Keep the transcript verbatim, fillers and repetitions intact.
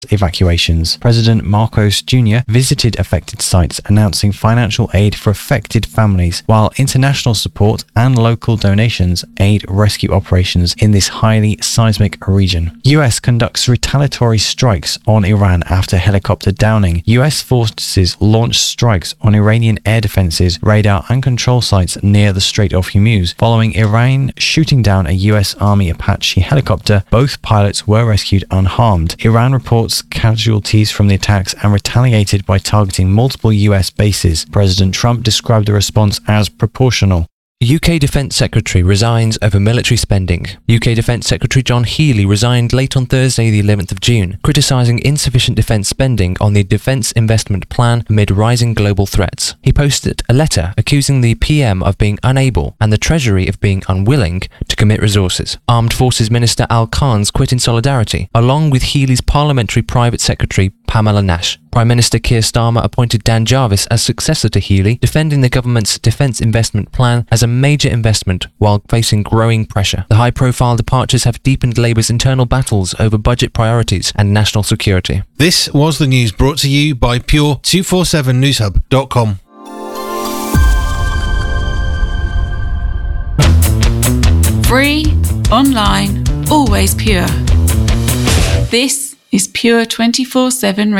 evacuations. President Marcos Junior visited affected sites, announcing financial aid for affected families, while international support and local donations aid rescue operations in this highly seismic region. U S conducts retaliatory strikes on Iran after helicopter downing. U S forces launched strikes on Iranian air defenses, radar and control sites near the Strait of Hormuz, following Iran shooting down a U S Army Apache helicopter. Both pilots were rescued unharmed. Iran reports casualties from the attacks and retaliated by targeting multiple U S bases. President Trump described the response as proportional. U K Defence Secretary resigns over military spending. U K Defence Secretary John Healey resigned late on Thursday the eleventh of June, criticising insufficient defence spending on the Defence Investment Plan amid rising global threats. He posted a letter accusing the P M of being unable and the Treasury of being unwilling to commit resources. Armed Forces Minister Al Khan's quit in solidarity, along with Healey's Parliamentary Private Secretary Pamela Nash. Prime Minister Keir Starmer appointed Dan Jarvis as successor to Healey, defending the government's defence investment plan as a major investment while facing growing pressure. The high-profile departures have deepened Labour's internal battles over budget priorities and national security. This was the news brought to you by Pure two forty-seven news hub dot com. Free, online, always pure. This is Pure twenty-four seven